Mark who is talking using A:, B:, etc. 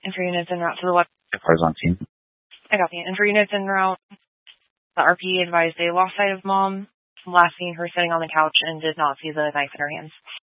A: And for units en route to the west.
B: Cars on scene.
A: I copy. And for units en route, the RP advised they lost sight of Mom. Last seen her sitting on the couch and did not see the knife in her hands.